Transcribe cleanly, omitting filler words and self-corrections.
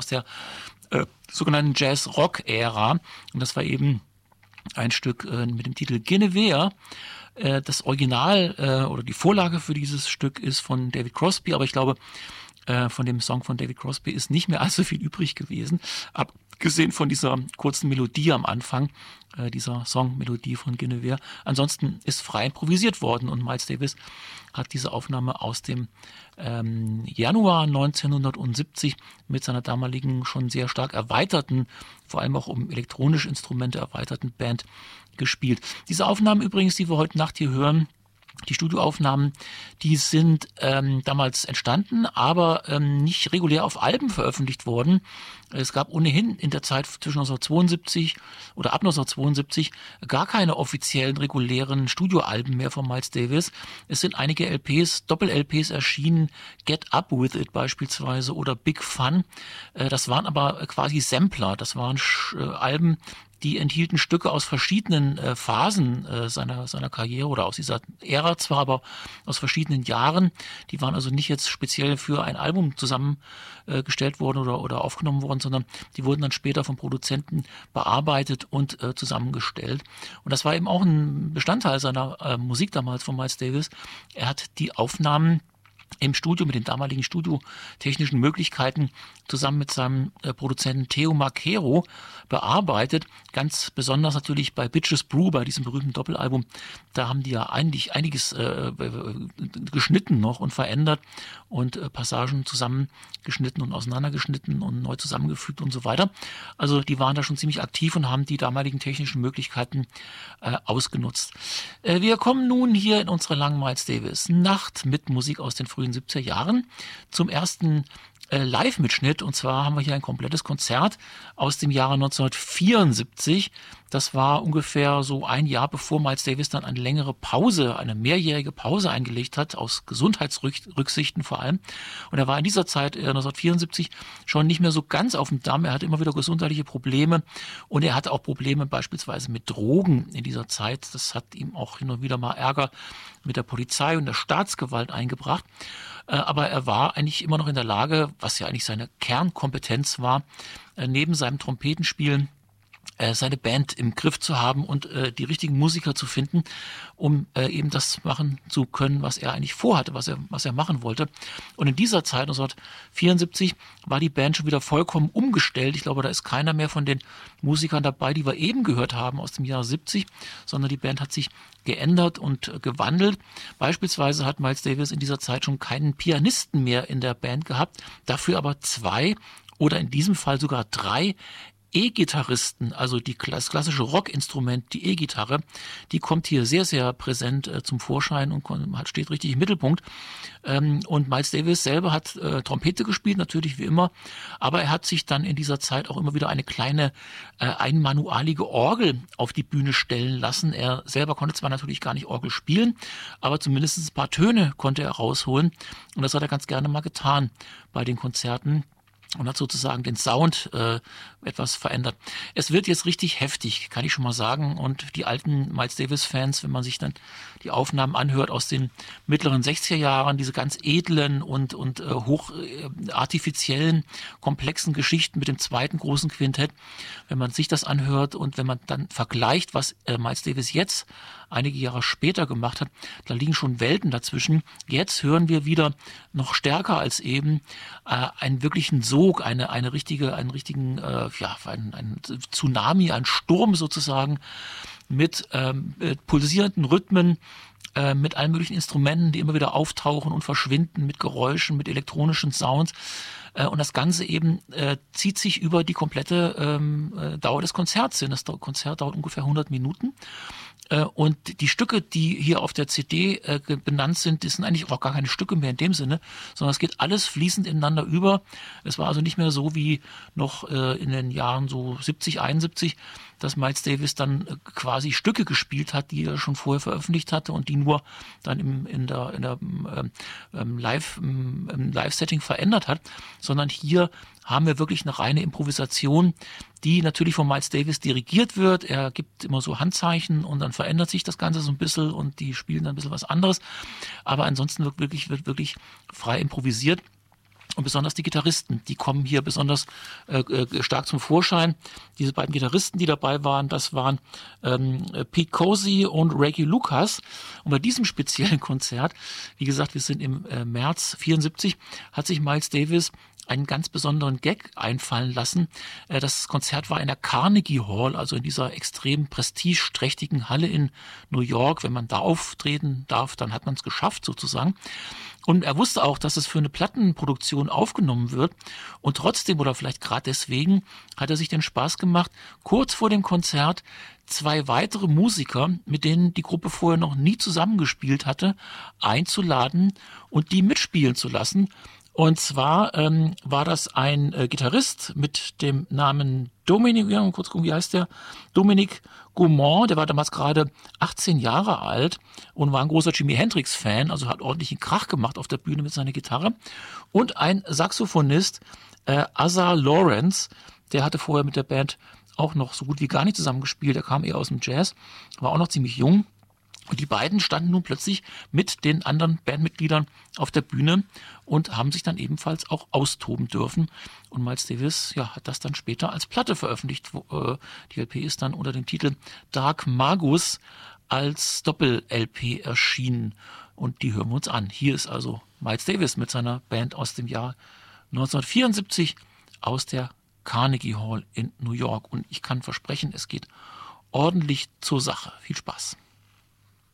aus der sogenannten Jazz-Rock-Ära. Und das war eben ein Stück mit dem Titel Guinevere. Das Original oder die Vorlage für dieses Stück ist von David Crosby, aber ich glaube, von dem Song von David Crosby ist nicht mehr allzu viel übrig gewesen, abgesehen von dieser kurzen Melodie am Anfang, dieser Songmelodie von Guinevere. Ansonsten ist frei improvisiert worden und Miles Davis hat diese Aufnahme aus dem Januar 1970 mit seiner damaligen schon sehr stark erweiterten, vor allem auch um elektronische Instrumente erweiterten Band gespielt. Diese Aufnahmen übrigens, die wir heute Nacht hier hören, die Studioaufnahmen, die sind damals entstanden, aber nicht regulär auf Alben veröffentlicht worden. Es gab ohnehin in der Zeit zwischen 1972 oder ab 1972 gar keine offiziellen, regulären Studioalben mehr von Miles Davis. Es sind einige LPs, Doppel-LPs erschienen, Get Up With It beispielsweise oder Big Fun. Das waren aber quasi Sampler, das waren Alben, die enthielten Stücke aus verschiedenen Phasen seiner Karriere oder aus dieser Ära zwar, aber aus verschiedenen Jahren. Die waren also nicht jetzt speziell für ein Album zusammengestellt worden oder aufgenommen worden, sondern die wurden dann später vom Produzenten bearbeitet und zusammengestellt. Und das war eben auch ein Bestandteil seiner Musik damals von Miles Davis. Er hat die Aufnahmen im Studio mit den damaligen studiotechnischen Möglichkeiten zusammen mit seinem Produzenten Theo Macero bearbeitet. Ganz besonders natürlich bei Bitches Brew, bei diesem berühmten Doppelalbum. Da haben die ja eigentlich einiges geschnitten noch und verändert und Passagen zusammengeschnitten und auseinandergeschnitten und neu zusammengefügt und so weiter. Also die waren da schon ziemlich aktiv und haben die damaligen technischen Möglichkeiten ausgenutzt. Wir kommen nun hier in unsere langen Miles Davis Nacht mit Musik aus den frühen 70er Jahren zum ersten Live-Mitschnitt, und zwar haben wir hier ein komplettes Konzert aus dem Jahre 1974. Das war ungefähr so ein Jahr, bevor Miles Davis dann eine längere Pause, eine mehrjährige Pause eingelegt hat, aus Gesundheitsrücksichten vor allem. Und er war in dieser Zeit, 1974, schon nicht mehr so ganz auf dem Damm. Er hatte immer wieder gesundheitliche Probleme und er hatte auch Probleme beispielsweise mit Drogen in dieser Zeit. Das hat ihm auch hin und wieder mal Ärger mit der Polizei und der Staatsgewalt eingebracht. Aber er war eigentlich immer noch in der Lage, was ja eigentlich seine Kernkompetenz war, neben seinem Trompetenspielen seine Band im Griff zu haben und die richtigen Musiker zu finden, um eben das machen zu können, was er eigentlich vorhatte, was er machen wollte. Und in dieser Zeit, 1974, war die Band schon wieder vollkommen umgestellt. Ich glaube, da ist keiner mehr von den Musikern dabei, die wir eben gehört haben aus dem Jahr 70, sondern die Band hat sich geändert und gewandelt. Beispielsweise hat Miles Davis in dieser Zeit schon keinen Pianisten mehr in der Band gehabt, dafür aber 2 oder in diesem Fall sogar 3 E-Gitarristen, also das klassische Rockinstrument, die E-Gitarre, die kommt hier sehr, sehr präsent zum Vorschein und steht richtig im Mittelpunkt. Und Miles Davis selber hat Trompete gespielt, natürlich wie immer, aber er hat sich dann in dieser Zeit auch immer wieder eine kleine einmanualige Orgel auf die Bühne stellen lassen. Er selber konnte zwar natürlich gar nicht Orgel spielen, aber zumindest ein paar Töne konnte er rausholen und das hat er ganz gerne mal getan bei den Konzerten. Und hat sozusagen den Sound etwas verändert. Es wird jetzt richtig heftig, kann ich schon mal sagen. Und die alten Miles Davis-Fans, wenn man sich dann die Aufnahmen anhört aus den mittleren 60er Jahren, diese ganz edlen und hoch artifiziellen, komplexen Geschichten mit dem zweiten großen Quintett, wenn man sich das anhört und wenn man dann vergleicht, was Miles Davis jetzt einige Jahre später gemacht hat, da liegen schon Welten dazwischen. Jetzt hören wir wieder noch stärker als eben einen wirklichen Sog, einen richtigen Tsunami, ein Sturm sozusagen mit pulsierenden Rhythmen, mit allen möglichen Instrumenten, die immer wieder auftauchen und verschwinden, mit Geräuschen, mit elektronischen Sounds. Und das Ganze eben zieht sich über die komplette Dauer des Konzerts hin. Das Konzert dauert ungefähr 100 Minuten. Und die Stücke, die hier auf der CD benannt sind, das sind eigentlich auch gar keine Stücke mehr in dem Sinne, sondern es geht alles fließend ineinander über. Es war also nicht mehr so wie noch in den Jahren so 70, 71, dass Miles Davis dann quasi Stücke gespielt hat, die er schon vorher veröffentlicht hatte und die nur dann im Live-Setting verändert hat, sondern hier haben wir wirklich eine reine Improvisation, die natürlich von Miles Davis dirigiert wird. Er gibt immer so Handzeichen und dann verändert sich das Ganze so ein bisschen und die spielen dann ein bisschen was anderes. Aber ansonsten wird wirklich frei improvisiert. Und besonders die Gitarristen, die kommen hier besonders stark zum Vorschein. Diese beiden Gitarristen, die dabei waren, das waren Pete Cozy und Reggie Lucas. Und bei diesem speziellen Konzert, wie gesagt, wir sind im März 74, hat sich Miles Davis einen ganz besonderen Gag einfallen lassen. Das Konzert war in der Carnegie Hall, also in dieser extrem prestigeträchtigen Halle in New York. Wenn man da auftreten darf, dann hat man es geschafft sozusagen. Und er wusste auch, dass es für eine Plattenproduktion aufgenommen wird. Und trotzdem, oder vielleicht gerade deswegen, hat er sich den Spaß gemacht, kurz vor dem Konzert 2 weitere Musiker, mit denen die Gruppe vorher noch nie zusammengespielt hatte, einzuladen und die mitspielen zu lassen. Und zwar war das ein Gitarrist mit dem Namen Dominic, ja, kurz gucken, wie heißt der? Dominic Gaumont, der war damals gerade 18 Jahre alt und war ein großer Jimi Hendrix-Fan, also hat ordentlichen Krach gemacht auf der Bühne mit seiner Gitarre. Und ein Saxophonist, Asa Lawrence, der hatte vorher mit der Band auch noch so gut wie gar nicht zusammengespielt, der kam eher aus dem Jazz, war auch noch ziemlich jung. Und die beiden standen nun plötzlich mit den anderen Bandmitgliedern auf der Bühne und haben sich dann ebenfalls auch austoben dürfen. Und Miles Davis, ja, hat das dann später als Platte veröffentlicht. Die LP ist dann unter dem Titel Dark Magus als Doppel-LP erschienen. Und die hören wir uns an. Hier ist also Miles Davis mit seiner Band aus dem Jahr 1974 aus der Carnegie Hall in New York. Und ich kann versprechen, es geht ordentlich zur Sache. Viel Spaß.